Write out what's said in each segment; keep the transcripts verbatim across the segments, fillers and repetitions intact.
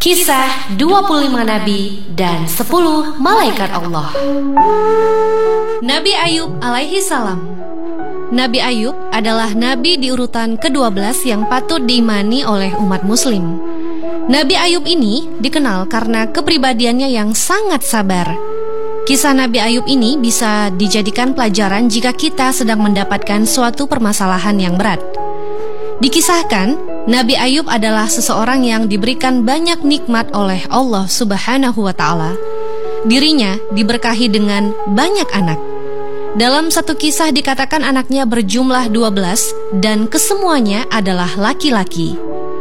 Kisah dua puluh lima Nabi dan sepuluh Malaikat Allah. Nabi Ayub alaihi salam. Nabi Ayub adalah nabi di urutan kedua belas yang patut diimani oleh umat muslim. Nabi Ayub ini dikenal karena kepribadiannya yang sangat sabar. Kisah Nabi Ayub ini bisa dijadikan pelajaran jika kita sedang mendapatkan suatu permasalahan yang berat. Dikisahkan, Nabi Ayub adalah seseorang yang diberikan banyak nikmat oleh Allah Subhanahu wa Ta'ala. Dirinya diberkahi dengan banyak anak. Dalam satu kisah dikatakan anaknya berjumlah dua belas dan kesemuanya adalah laki-laki.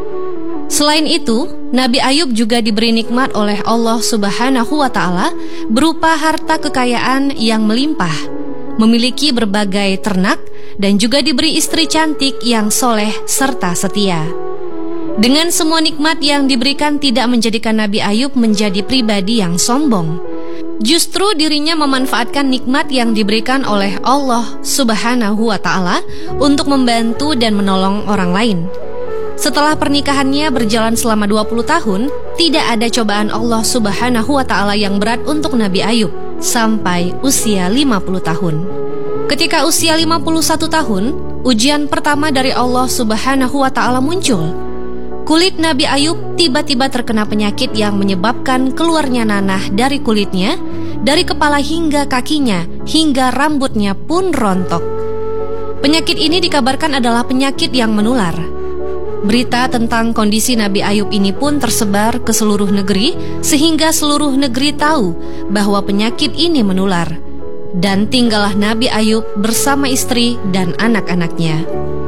Selain itu, Nabi Ayub juga diberi nikmat oleh Allah Subhanahu wa Ta'ala berupa harta kekayaan yang melimpah, memiliki berbagai ternak, dan juga diberi istri cantik yang soleh serta setia. Dengan semua nikmat yang diberikan tidak menjadikan Nabi Ayub menjadi pribadi yang sombong. Justru dirinya memanfaatkan nikmat yang diberikan oleh Allah Subhanahu wa Ta'ala untuk membantu dan menolong orang lain. Setelah pernikahannya berjalan selama dua puluh tahun, tidak ada cobaan Allah Subhanahu wa Ta'ala yang berat untuk Nabi Ayub sampai usia lima puluh tahun. Ketika usia lima puluh satu tahun, ujian pertama dari Allah Subhanahu wa Ta'ala muncul. Kulit Nabi Ayub tiba-tiba terkena penyakit yang menyebabkan keluarnya nanah dari kulitnya, dari kepala hingga kakinya, hingga rambutnya pun rontok. Penyakit ini dikabarkan adalah penyakit yang menular. Berita tentang kondisi Nabi Ayub ini pun tersebar ke seluruh negeri, sehingga seluruh negeri tahu bahwa penyakit ini menular. Dan tinggallah Nabi Ayub bersama istri dan anak-anaknya.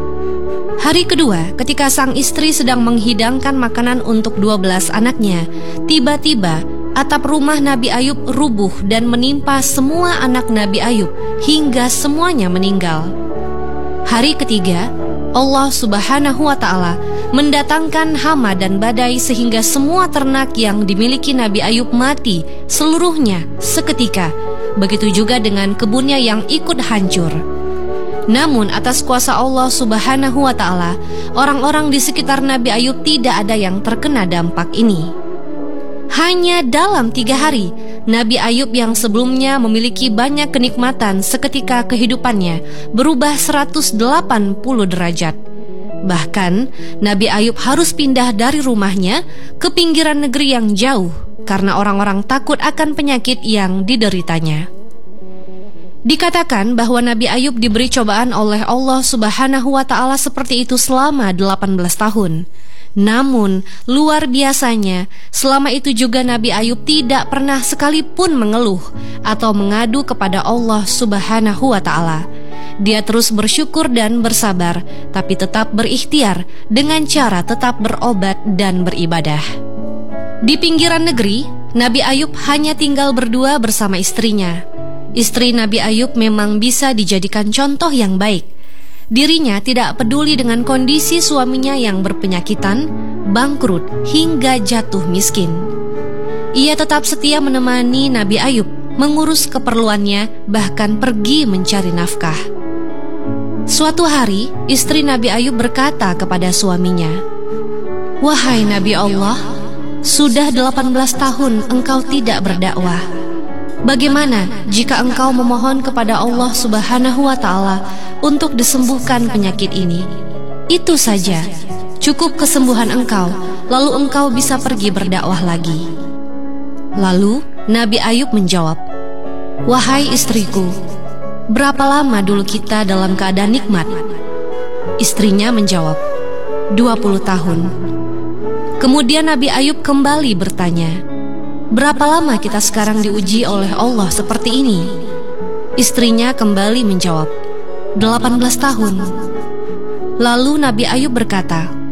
Hari kedua, ketika sang istri sedang menghidangkan makanan untuk dua belas anaknya, tiba-tiba atap rumah Nabi Ayub rubuh dan menimpa semua anak Nabi Ayub hingga semuanya meninggal. Hari ketiga, Allah Subhanahu wa Ta'ala mendatangkan hama dan badai sehingga semua ternak yang dimiliki Nabi Ayub mati seluruhnya seketika. Begitu juga dengan kebunnya yang ikut hancur. Namun atas kuasa Allah Subhanahu wa Ta'ala, orang-orang di sekitar Nabi Ayub tidak ada yang terkena dampak ini. Hanya dalam tiga hari, Nabi Ayub yang sebelumnya memiliki banyak kenikmatan seketika kehidupannya berubah seratus delapan puluh derajat. Bahkan, Nabi Ayub harus pindah dari rumahnya ke pinggiran negeri yang jauh karena orang-orang takut akan penyakit yang dideritanya. Dikatakan bahwa Nabi Ayub diberi cobaan oleh Allah Subhanahu wa Ta'ala seperti itu selama delapan belas tahun. Namun, luar biasanya, selama itu juga Nabi Ayub tidak pernah sekalipun mengeluh atau mengadu kepada Allah Subhanahu wa Ta'ala. Dia terus bersyukur dan bersabar, tapi tetap berikhtiar dengan cara tetap berobat dan beribadah. Di pinggiran negeri, Nabi Ayub hanya tinggal berdua bersama istrinya. Istri Nabi Ayub memang bisa dijadikan contoh yang baik. Dirinya tidak peduli dengan kondisi suaminya yang berpenyakitan, bangkrut, hingga jatuh miskin. Ia tetap setia menemani Nabi Ayub, mengurus keperluannya, bahkan pergi mencari nafkah. Suatu hari, istri Nabi Ayub berkata kepada suaminya, "Wahai Nabi Allah, sudah delapan belas tahun engkau tidak berdakwah. Bagaimana jika engkau memohon kepada Allah Subhanahu wa Ta'ala untuk disembuhkan penyakit ini? Itu saja, cukup kesembuhan engkau, lalu engkau bisa pergi berdakwah lagi." Lalu Nabi Ayub menjawab, "Wahai istriku, berapa lama dulu kita dalam keadaan nikmat?" Istrinya menjawab, dua puluh tahun. Kemudian Nabi Ayub kembali bertanya, "Berapa lama kita sekarang diuji oleh Allah seperti ini?" Istrinya kembali menjawab, delapan belas tahun. Lalu Nabi Ayub berkata,